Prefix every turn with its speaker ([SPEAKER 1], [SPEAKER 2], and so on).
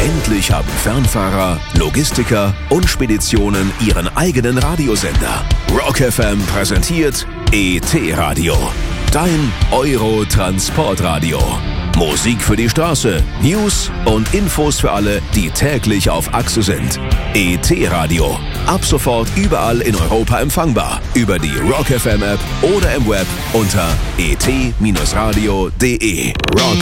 [SPEAKER 1] Endlich haben Fernfahrer, Logistiker und Speditionen ihren eigenen Radiosender. Rock FM präsentiert ET-Radio, dein Euro-Transportradio. Musik für die Straße, News und Infos für alle, die täglich auf Achse sind. ET-Radio, ab sofort überall in Europa empfangbar. Über die Rock FM App oder im Web unter et-radio.de. Rock